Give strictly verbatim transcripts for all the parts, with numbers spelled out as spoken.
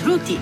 Рути.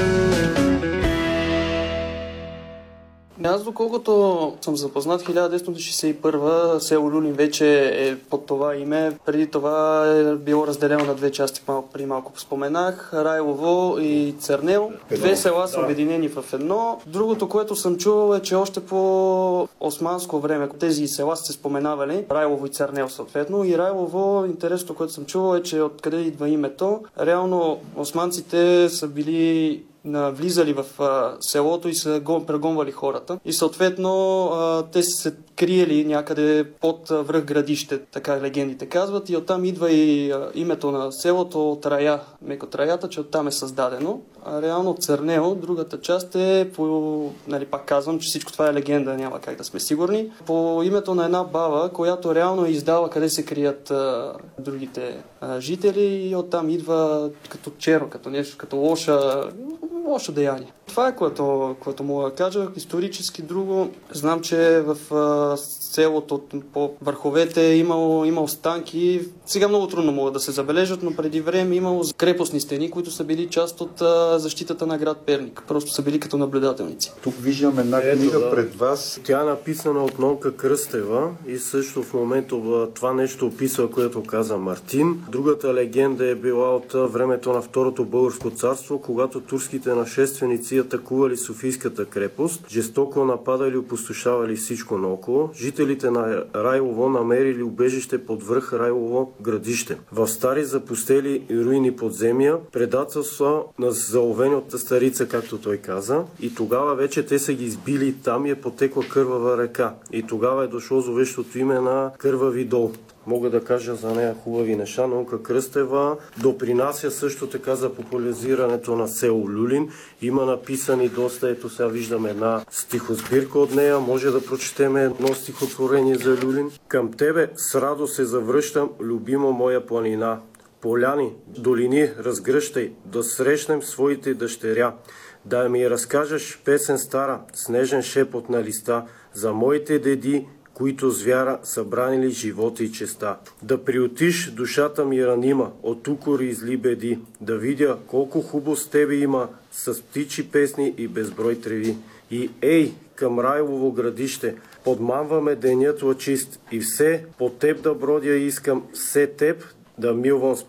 Аз, доколкото съм запознат, хиляда деветстотин шейсет и първа село Люлин вече е под това име. Преди това е било разделено на две части, малко, преди малко споменах. Райлово и Църнел. Две села са обединени в едно. Другото, което съм чувал, е, че още по османско време тези села са се споменавали. Райлово и Църнел съответно. И Райлово, интересното, което съм чувал, е, че откъде идва името. Реално османците са били влизали в а, селото и са го, прегонвали хората. И съответно а, те са се криели някъде под а, връх Градище, така легендите казват. И оттам идва и а, името на селото от Рая, меко Траята, че оттам е създадено. А реално Църнел, другата част е по... Нали, пак казвам, че всичко това е легенда, няма как да сме сигурни. По името на една баба, която реално е издала къде се крият а, другите а, жители и оттам идва като черно, като нещо, като лоша лошо деяние. Това е което, което мога да кажа. Исторически друго, знам, че в а, селото по върховете е имало, имало станки. Сега много трудно могат да се забележат, но преди време е имало крепостни стени, които са били част от а, защитата на град Перник. Просто са били като наблюдателници. Тук виждам една книга да. пред вас. Тя е написана от Нонка Кръстева и също в момента това нещо описва, което каза Мартин. Другата легенда е била от времето на Второто българско царство, когато турските нашественици атакували Софийската крепост, жестоко нападали и опустошавали всичко наоколо. Жителите на Райлово намерили убежище под връх Райлово Градище. В стари запустели и руини подземия, предателства на заловени от старица, както той каза. И тогава вече те са ги избили там и е потекла кървава река. И тогава е дошло зловещото име на Кървави дол. Мога да кажа за нея хубави неща. Нонка Кръстева допринася също така за популяризирането на село Люлин. Има написани доста, ето сега виждаме една стихосбирка от нея. Може да прочетем едно стихотворение за Люлин. Към тебе с радост се завръщам, любима моя планина. Поляни, долини, разгръщай, да срещнем своите дъщеря. Да ми разкажеш песен стара, снежен шепот на листа, за моите деди, които с вяра са бранили живота и честа. Да приютиш душата ми ранима от укори и зли беди, да видя колко хубаво с тебе има, с птичи песни и безброй треви. И ей, към Райлово Градище, подманваме денят лъчист и все по теб да бродя искам, все теб да милвам с